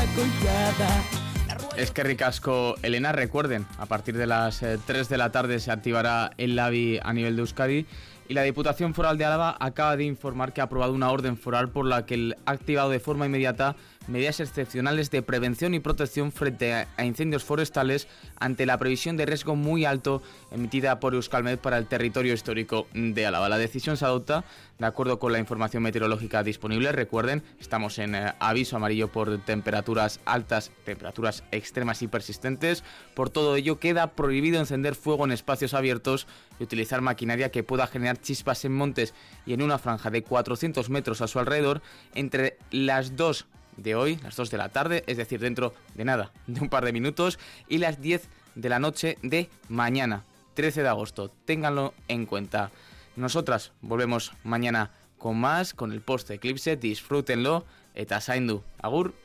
Eskerrik asko, Elena. Recuerden, a partir de las 3 de la tarde se activará el Labi a nivel de Euskadi. Y la Diputación Foral de Álava acaba de informar que ha aprobado una orden foral por la que ha activado de forma inmediata medidas excepcionales de prevención y protección frente a incendios forestales ante la previsión de riesgo muy alto emitida por Euskalmet para el territorio histórico de Álava. La decisión se adopta de acuerdo con la información meteorológica disponible. Recuerden, estamos en aviso amarillo por temperaturas altas, temperaturas extremas y persistentes. Por todo ello, queda prohibido encender fuego en espacios abiertos y utilizar maquinaria que pueda generar chispas en montes y en una franja de 400 metros a su alrededor entre las 2 de hoy, las 2 de la tarde, es decir, dentro de nada, de un par de minutos, y las 10 de la noche de mañana, 13 de agosto. Ténganlo en cuenta. Nosotras volvemos mañana con más, con el post eclipse. Disfrútenlo. Eta zaindu. Agur.